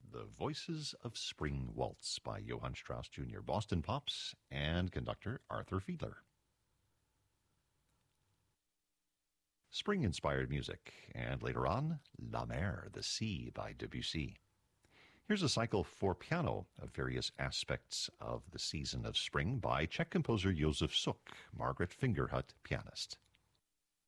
The Voices of Spring Waltz by Johann Strauss Jr., Boston Pops, and conductor Arthur Fiedler. Spring-inspired music, and later on, La Mer, the Sea by Debussy. Here's a cycle for piano of various aspects of the season of spring by Czech composer Josef Suk, Margaret Fingerhut, pianist.